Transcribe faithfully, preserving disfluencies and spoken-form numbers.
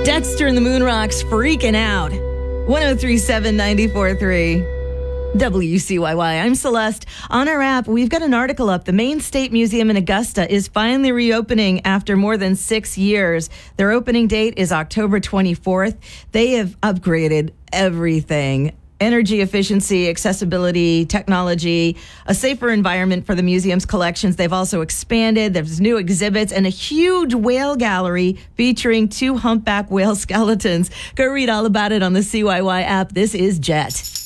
Dexter and the Moonrocks freaking out. one oh three point seven, ninety-four point three. W C Y Y. I'm Celeste. On our app, we've got an article up. The Maine State Museum in Augusta is finally reopening after more than six years. Their opening date is October twenty-fourth. They have upgraded everything. Energy efficiency, accessibility, technology, a safer environment for the museum's collections. They've also expanded. There's new exhibits and a huge whale gallery featuring two humpback whale skeletons. Go read all about it on the C Y Y app. This is Jet.